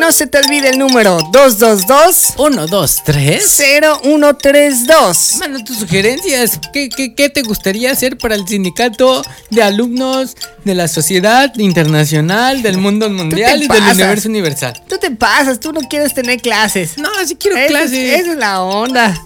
no se te olvide el número 222-123-0132. Manda tus sugerencias. ¿Qué te gustaría hacer para el sindicato de alumnos de la sociedad internacional, del mundo mundial y del universo universal? Tú te pasas, tú no quieres tener clases. No, sí quiero clases. Esa es la onda.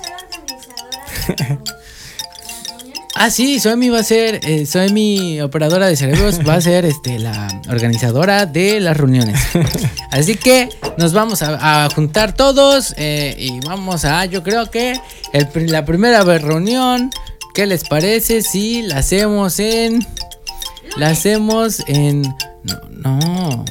Ah, sí, Soemi va a ser, Soemi, operadora de cerebros, va a ser la organizadora de las reuniones. Así que nos vamos a juntar todos y vamos yo creo que la primera reunión, ¿qué les parece si la hacemos en... No.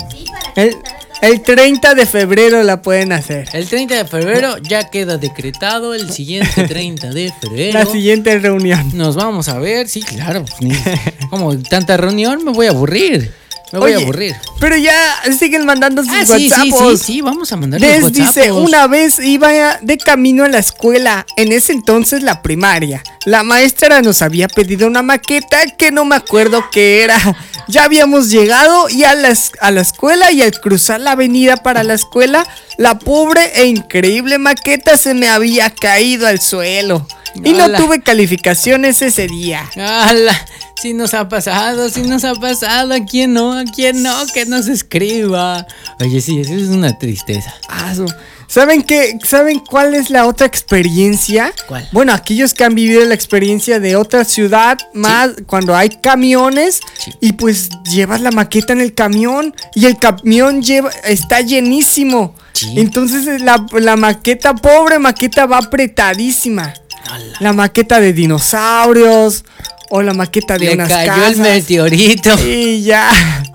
El 30 de febrero la pueden hacer. El 30 de febrero ya queda decretado. El siguiente 30 de febrero. La siguiente reunión. Nos vamos a ver. Sí, claro. Como tanta reunión me voy a aburrir. Voy a aburrir. Pero ya siguen mandando sus WhatsAppos. Sí, vamos a mandar los WhatsAppos. Dice, una vez iba de camino a la escuela, en ese entonces la primaria. La maestra nos había pedido una maqueta que no me acuerdo qué era. Ya habíamos llegado y a la escuela, y al cruzar la avenida para la escuela, la pobre e increíble maqueta se me había caído al suelo. Y no tuve calificaciones ese día. ¡Hala! Sí nos ha pasado. ¿A quién no? Que nos escriba. Oye, sí, eso es una tristeza. ¿Saben cuál es la otra experiencia? ¿Cuál? Bueno, aquellos que han vivido la experiencia de otra ciudad, más cuando hay camiones, y pues llevas la maqueta en el camión y el camión está llenísimo. Sí. Entonces la maqueta, pobre maqueta, va apretadísima. ¡Hala! La maqueta de dinosaurios o la maqueta de unas casas. Le cayó el meteorito. Y ya.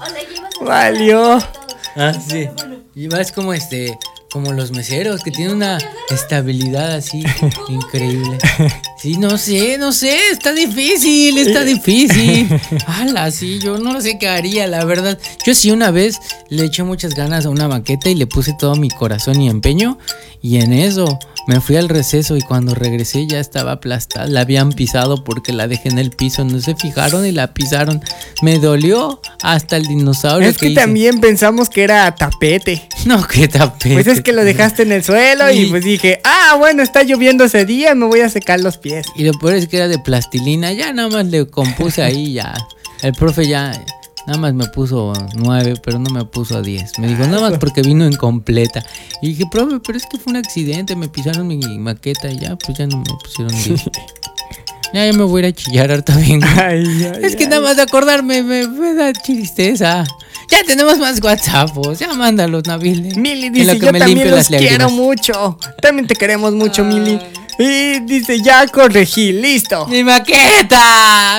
Valió. Sí. Y vas como como los meseros, que tienen una estabilidad así increíble. Sí, no sé, está difícil. ¡Hala! Sí, yo no sé qué haría, la verdad. Yo sí una vez le eché muchas ganas a una maqueta y le puse todo mi corazón y empeño, y en eso me fui al receso, y cuando regresé ya estaba aplastada. La habían pisado porque la dejé en el piso, no se fijaron y la pisaron. Me dolió hasta el dinosaurio. Es que también pensamos que era tapete. No, ¿qué tapete? Pues es que lo dejaste en el suelo y pues dije, bueno, está lloviendo ese día, me voy a secar los pies. Y lo peor es que era de plastilina, ya nada más le compuse ahí, ya. El profe ya nada más me puso 9, pero no me puso 10. Me dijo, nada más porque vino incompleta. Y dije, profe, pero es que fue un accidente, me pisaron mi maqueta y ya, pues ya no me pusieron 10. Ya me voy a ir a chillar ahorita bien. Es que nada más de acordarme me da tristeza. Ya tenemos más WhatsAppos, ya mándalos, Nabil. Mili dice, yo también los quiero mucho. También te queremos mucho, Mili. Y dice, ya corregí, listo. ¡Mi maqueta!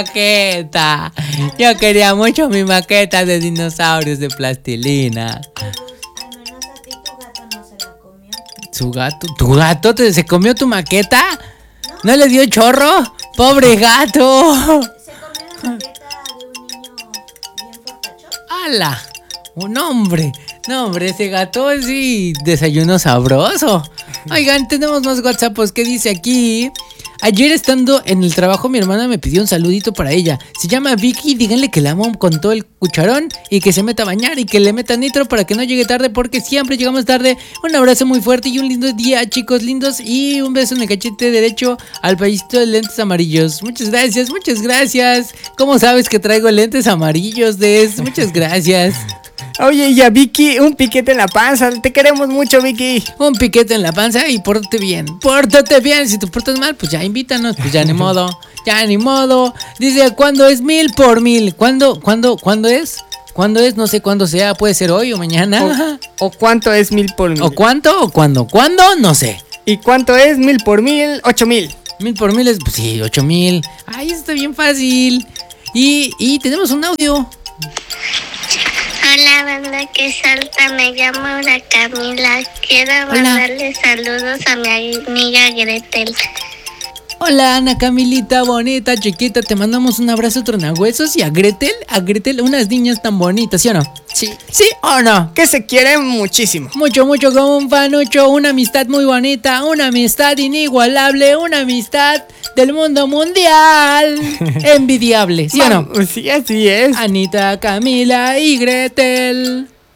Yo quería mucho mi maqueta de dinosaurios de plastilina. Al menos a ti tu gato no se la comió. ¿Su gato? ¿Tu gato se comió tu maqueta? ¿No le dio chorro? ¡Pobre gato! Se comió la maqueta de un niño bien fortachón. ¡Hala! Un hombre. No, hombre, ese gato sí desayuno sabroso. Oigan, tenemos más WhatsAppos. ¿Qué dice aquí? Ayer estando en el trabajo, mi hermana me pidió un saludito para ella. Se llama Vicky, díganle que la amo con todo el cucharón y que se meta a bañar y que le meta nitro para que no llegue tarde, porque siempre llegamos tarde. Un abrazo muy fuerte y un lindo día, chicos lindos, y un beso en el cachete derecho al payito de lentes amarillos. Muchas gracias. ¿Cómo sabes que traigo lentes amarillos, Des? Muchas gracias. Oye, y a Vicky, un piquete en la panza. Te queremos mucho, Vicky. Un piquete en la panza y pórtate bien. Si te portas mal, pues ya invítanos. Pues ya ni modo. Dice, ¿cuándo es 1000 por 1000? ¿Cuándo es? ¿Cuándo es? No sé cuándo sea. Puede ser hoy o mañana. ¿O cuánto es 1000 por 1000? ¿O cuánto? ¿O cuándo? ¿Cuándo? No sé. ¿Y cuánto es 1000 por 1000? 8000. 1000 por 1000 es, pues sí, 8000. Ay, eso está bien fácil. Y tenemos un audio. Hola, banda que salta, me llamo Aura Camila. Quiero mandarle saludos a mi amiga Gretel. Hola, Ana Camilita, bonita, chiquita, te mandamos un abrazo tronahuesos. Y a Gretel, unas niñas tan bonitas, ¿sí o no? Sí o no. Que se quieren muchísimo. Mucho como un panucho, una amistad muy bonita, una amistad inigualable, una amistad del mundo mundial. Envidiable, ¿sí o no? Sí, así es. Anita, Camila y Gretel.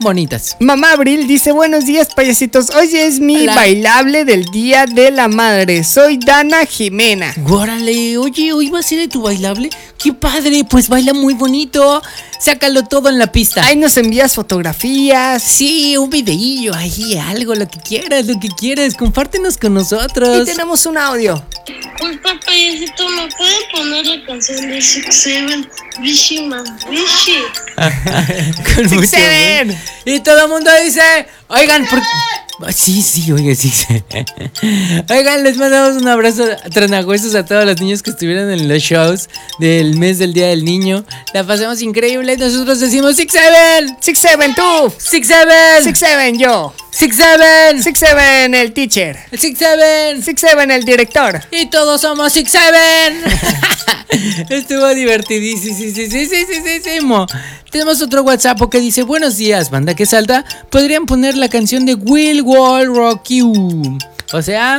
bonitas. Mamá Abril dice, buenos días, payasitos. Hoy es mi Hola. bailable del Día de la Madre. Soy Dana Jimena. Órale, oye, hoy va a ser de tu bailable. ¡Qué padre! Pues baila muy bonito. Sácalo todo en la pista. Ahí nos envías fotografías. Sí, un videillo, ahí, algo, lo que quieras. Compártenos con Y nosotros. tenemos un audio. Disculpa, payasito, ¿me pueden poner la canción de Six Seven? Vichy, man, Vichy. Con mucho Six Seven. amor. Y todo el mundo dice, oigan, sí, oiga, sí. Oigan, les mandamos un abrazo tranagüesos a todos los niños que estuvieron en los shows del mes del Día del Niño. La pasamos increíble. Nosotros decimos Six Seven. Six Seven, tú. Six Seven. Six Seven, yo. Six Seven. Six Seven, el teacher. Six Seven. Six Seven, el director. Y todos somos Six Seven. Estuvo divertidísimo. Tenemos otro WhatsApp que dice: buenos días, banda que salta. ¿Podrían poner la canción de Will Wall Rock You? O sea,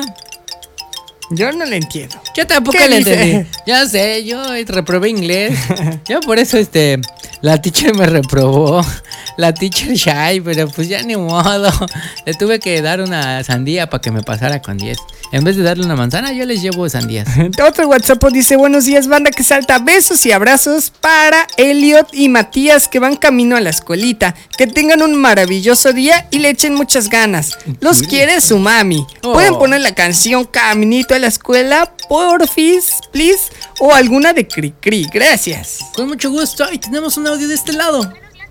Yo no le entiendo. yo tampoco ¿Qué le dice? entendí. Ya sé, yo reprobé inglés. Yo por eso la teacher me reprobó. La teacher shy, pero pues ya ni modo. Le tuve que dar una sandía para que me pasara con 10. En vez de darle una manzana, yo les llevo sandías. Otro WhatsApp dice: buenos días, banda que salta. Besos y abrazos para Elliot y Matías que van camino a la escuelita. Que tengan un maravilloso día y le echen muchas ganas. Los quiere su mami. Oh. Pueden poner la canción Caminito a la escuela, porfis, please, o alguna de Cricri. Gracias. Con mucho gusto. Y tenemos un audio de este lado.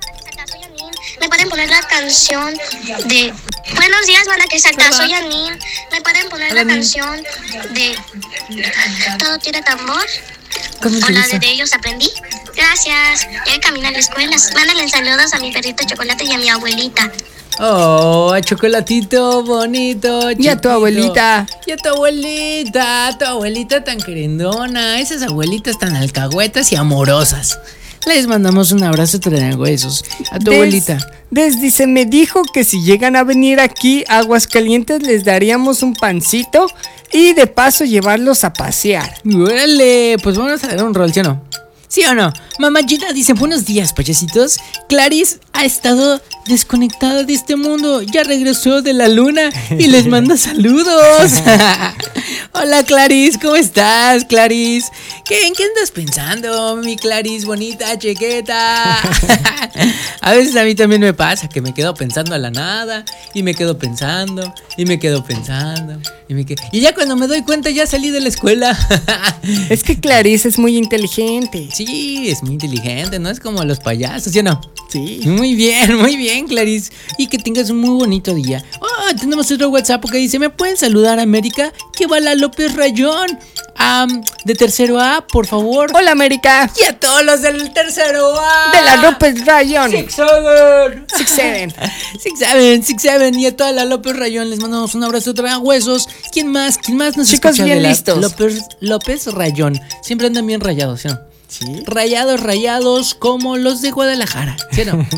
¿Me pueden poner la canción de... Buenos días, banda que salta, soy Anin. ¿Me pueden poner la canción de... Todo tiene tambor? Con mucho O la gusto. de ellos aprendí. Gracias. Ya camino a la escuela. Mándale saludos a mi perrito Chocolate y a mi abuelita. Oh, a Chocolatito bonito. Y a tu chiquito. abuelita. Y a tu abuelita tan querendona. Esas abuelitas tan alcahuetas y amorosas. Les mandamos un abrazo trenahuesos. A tu abuelita. Dice, me dijo que si llegan a venir aquí a Aguascalientes les daríamos un pancito y de paso llevarlos a pasear. Órale, pues vamos a dar un rol, ¿sí o no? ¿Sí o no? Mamá Gina dice, buenos días, payasitos. Clarice ha estado desconectada de este mundo. Ya regresó de la luna y les manda saludos. Hola, Clarice, ¿cómo estás, Clarice? ¿En qué andas pensando, mi Clarice bonita, chiqueta? A veces a mí también me pasa que me quedo pensando a la nada. Y me quedo pensando, y me quedo pensando. Y ya cuando me doy cuenta ya salí de la escuela. Es que Clarice es muy inteligente. Sí, es muy inteligente, no es como los payasos, ¿sí o no? Sí. Muy bien, Clarice. Y que tengas un muy bonito día. Oh, tenemos otro WhatsApp que dice, ¿me pueden saludar, América? Que va la López Rayón. De tercero A, por favor. Hola, América. Y a todos los del tercero A. De la López Rayón. Six Seven. Six Seven. Six Seven. Y a toda la López Rayón les mandamos un abrazo huesos. ¿Quién más nos Chicos, escucha bien de la listos. López Rayón? Siempre andan bien rayados, ¿sí o no? Sí. Rayados como los de Guadalajara, ¿sí o no?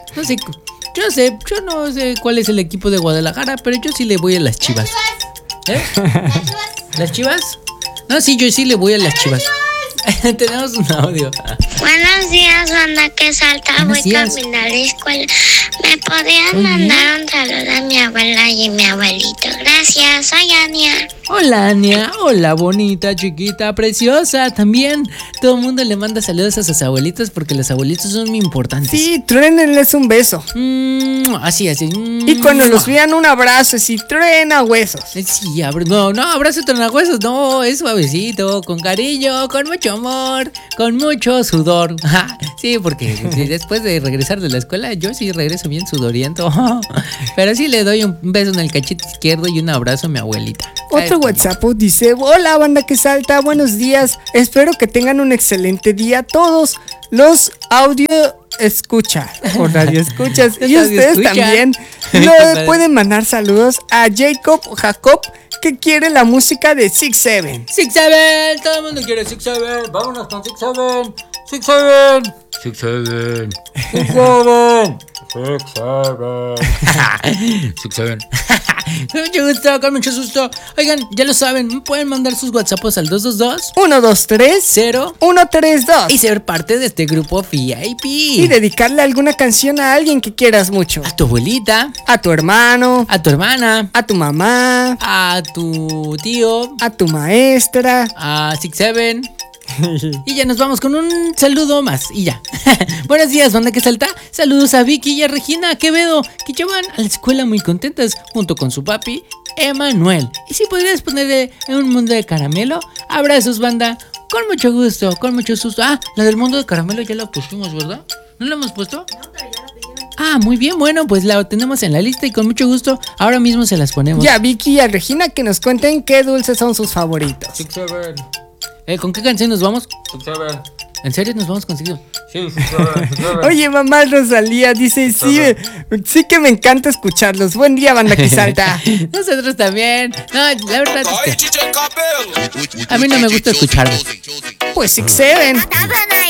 Yo no sé cuál es el equipo de Guadalajara, pero yo sí le voy a las Chivas. ¿Eh? ¿Las Chivas? No, sí, yo sí le voy a las Chivas. Tenemos un audio. Buenos días, banda que salta. Buenos Voy días. camino a la escuela. ¿Me podrían Muy bien. mandar un saludo a mi abuela y mi abuelito? Gracias, soy Ania. Hola, Ania. Hola, bonita, chiquita, preciosa. También todo el mundo le manda saludos a sus abuelitos porque los abuelitos son muy importantes. Sí, truénenles un beso. Así. Y cuando los vean, un abrazo. Si truena huesos. Sí, no, abrazo tronahuesos, no, es suavecito, con cariño, con mucho amor, con mucho sudor. Sí, porque después de regresar de la escuela, yo sí regreso bien sudoriento. Pero sí le doy un beso en el cachete izquierdo y un abrazo a mi abuelita. Otro WhatsApp dice: hola, banda que salta, buenos días. Espero que tengan un excelente día todos los audio escucha o radio escuchas. Y Los ustedes audio escucha. también Compadre. pueden mandar saludos a Jacob que quiere la música de Six Seven. Six Seven, todo el mundo quiere Six Seven. Vámonos con Six Seven. Six Seven. Six Seven. Six Seven. Six Seven. Six Seven. Con mucho gusto, con mucho susto. Oigan, ya lo saben, pueden mandar sus WhatsApps al 222 123 0 132 y ser parte de este grupo VIP. y dedicarle alguna canción a alguien que quieras mucho. A tu abuelita, A tu hermano, a tu hermana, a tu mamá, a tu tío, a tu maestra. a Six Seven. Y ya nos vamos con un saludo más y ya. Buenos días, banda que salta. Saludos a Vicky y a Regina Quevedo, que llevan a la escuela muy contentas junto con su papi Emanuel. Y si podrías ponerle en un mundo de caramelo, abrazos, banda. Con mucho gusto, con mucho susto. Ah, la del mundo de caramelo ya la pusimos, ¿verdad? ¿No la hemos puesto? Ah, muy bien, bueno, pues la tenemos en la lista y con mucho gusto ahora mismo se las ponemos. Y a Vicky y a Regina que nos cuenten qué dulces son sus favoritos. Six Seven. ¿Con qué canción nos vamos? Six Seven. ¿En serio nos vamos consigo? Sí, Six Seven. Six Seven. Oye, mamá Rosalía dice, sí que me encanta escucharlos. Buen día, banda que salta. Nosotros también. No, la verdad es que a mí no me gusta escucharlos. Pues Six Seven. Casa